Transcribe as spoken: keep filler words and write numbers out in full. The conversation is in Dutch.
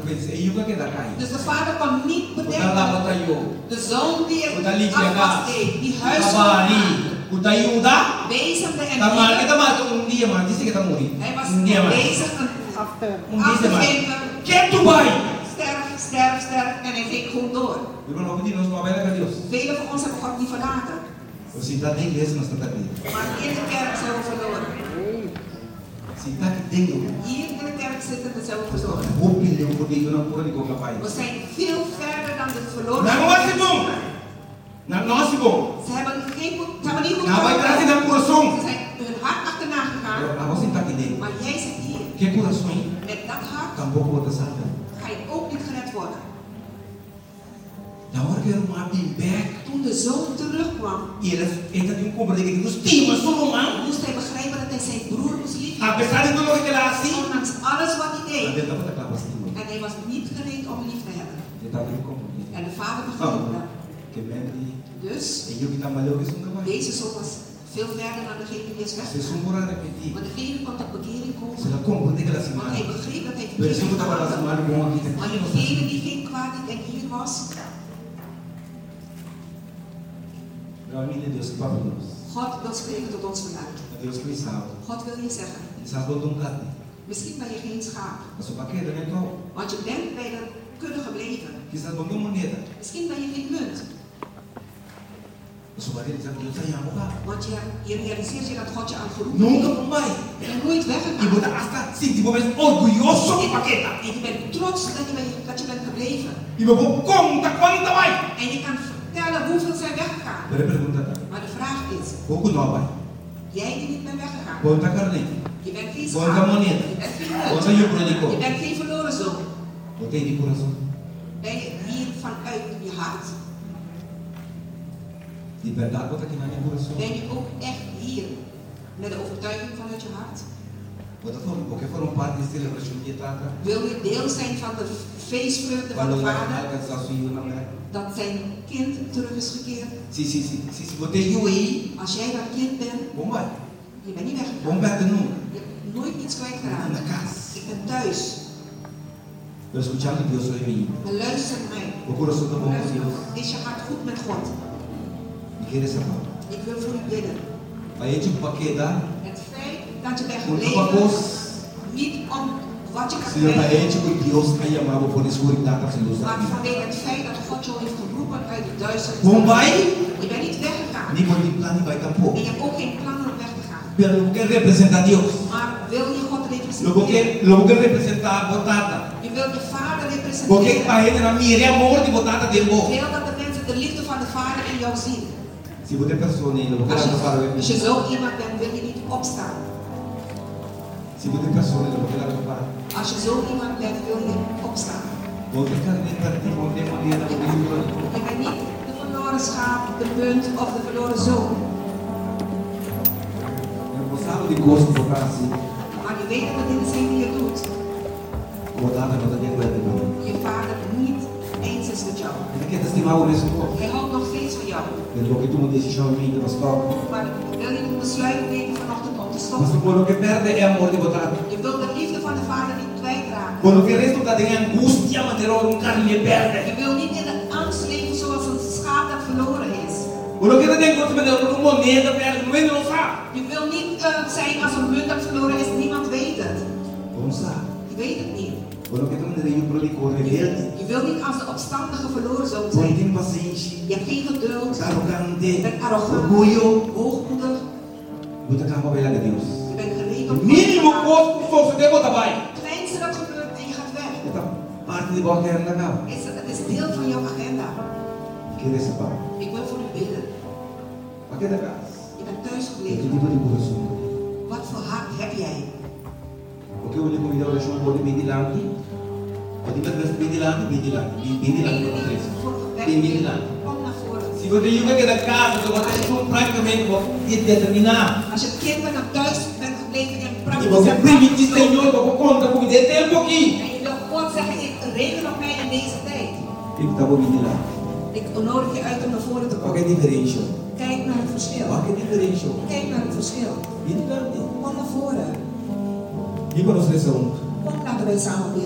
Dus de vader kan niet bedenken. De zoon die het afwas deed, die huishouden, bezigde en hij was bezig aan af te geven. Sterf, sterf, sterf en hij ging gewoon door. Velen van ons hebben God niet verlaten. Maar in de kerk zijn we verloren. Hier in de kerk zitten we zijn we verloren. We zijn veel verder dan de verloren. Ze hebben geen goed, ze hebben niet goed gedaan. Ze zijn hun hart achterna gegaan. Maar jij zit hier. Met dat hart ga je ook niet gered worden. Toen de zoon terugkwam, moest hij begrijpen dat hij zijn broer moest liefhebben. Ondanks alles wat hij deed. En hij was niet gereed om lief te hebben. En de vader begreep dat. Dus, deze zoon was veel verder dan degene die is weggegaan. Maar degene kon tot bekering komen. Want hij begreep dat hij verkeerd had gedaan. Maar degene die geen kwaad en hier was. God wil spreken tot ons vandaag. God wil je zeggen. Misschien ben je geen schaap. Want je bent bij de kudde gebleven. Misschien ben je geen munt. Want je, je realiseert je dat God je aan het geroepen heeft. En nooit weggegaan. En je bent trots dat je, bent, dat je bent gebleven. En je kan vertellen hoeveel zijn weggegaan. Maar de vraag is, jij die niet bent weggegaan. Je bent geen schaap. Je bent geen munt. Je bent geen verloren zoon. Ben je hier vanuit je hart? Ben je ook echt hier met de overtuiging vanuit je hart? Wil je deel zijn van de feestvreugde van de vader? Dat zijn kind terug is gekeerd? Als jij dat kind bent, je bent niet weggegaan. Je hebt nooit iets kwijtgeraakt. Ik ben thuis. En luister mij. Is je hart goed met God? Ik wil voor u bidden. Het feit dat je bent gebleven, niet om wat je kan krijgen, maar vanwege het feit dat God jou heeft geroepen uit de duisternis. Je bent niet weggegaan. En je hebt ook geen plannen om weg te gaan. Maar wil je God representeren? Je wil je vader representeren. Je wil dat de mensen de liefde van de vader in jou zien. Als je, als je zo iemand bent, wil je niet opstaan. Als je zo iemand bent, wil je niet opstaan. Je bent niet de verloren schaap, de munt of de verloren zoon. Maar je weet dat dit is die je doet. Je vader niet eens is met jou. Hij houdt nog steeds van jou. Maar wil je een besluit nemen vanochtend om te stoppen? Je wilt de liefde van de vader niet kwijtraken. Je wil niet in de angst leven zoals een schaap dat verloren is. Je wil niet uh, zijn als een munt dat verloren is, niemand weet het. Je weet het niet. Je, je wil niet als de opstandige verloren zoon zijn. Je hebt geen geduld. Je bent arrogant. Hoogmoedig. Je bent gereed om te gaan. Het kleinste dat gebeurt en je gaat weg. Is, het is deel van jouw agenda. Ik wil voor u bidden. Je bent thuis gebleven. Wat voor hart heb jij? Oké, we komen hier zo voor de bidilang. Wat ik met bidilang, bidilang, bidilang voor het reis. Bidilang. Kom naar voren. Si we de jongen in de kamer, dan wordt het zo'n praktijk wat dit determinaat. Als je kind bent en thuis bent gebleven in praktijk. Je moet primitief zijn, joh, we komen op dit tempo hier. En je wil God zeggen, ik regen op mij in deze tijd. Ik dat wil bidilang. Ik nodig je uit om naar voren te komen. Wat is die differential? Kijk naar het verschil. Wat is die differential? Kijk naar het verschil. Bidilang. Kom naar voren. Hier kan ons restaurant. Kom, laten wij samen bidden.